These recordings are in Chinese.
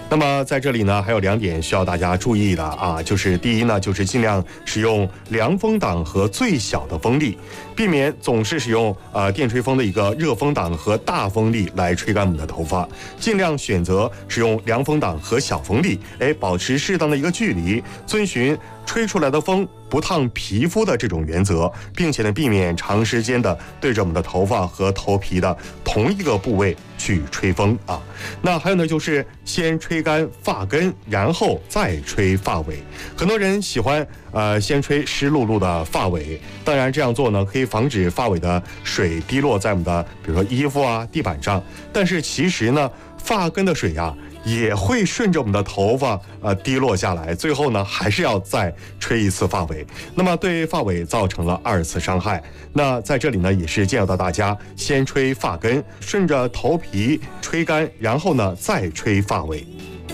那么在这里呢，还有2点需要大家注意的啊，就是第一呢，就是尽量使用凉风档和最小的风力，避免总是使用电吹风的一个热风档和大风力来吹干我们的头发，尽量选择使用凉风档和小风力，保持适当的一个距离，遵循吹出来的风不烫皮肤的这种原则，并且呢，避免长时间的对着我们的头发和头皮的同一个部位去吹风啊。那还有呢，就是先吹干发根，然后再吹发尾。很多人喜欢先吹湿漉漉的发尾，当然这样做呢，可以防止发尾的水滴落在我们的比如说衣服啊、地板上。但是其实呢，发根的水也会顺着我们的头发滴落下来，最后呢还是要再吹一次发尾，那么对发尾造成了2次伤害。那在这里呢，也是建议到大家先吹发根，顺着头皮吹干，然后呢再吹发尾。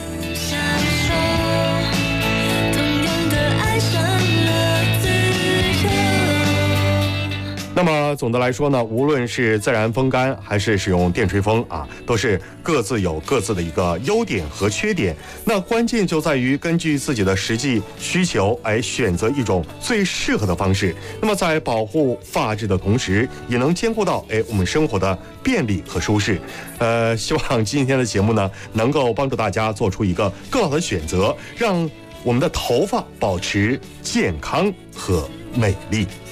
那么总的来说呢，无论是自然风干还是使用电吹风都是各自有各自的一个优点和缺点。那关键就在于根据自己的实际需求，选择一种最适合的方式。那么在保护发质的同时，也能兼顾到我们生活的便利和舒适。希望今天的节目呢，能够帮助大家做出一个更好的选择，让我们的头发保持健康和美丽。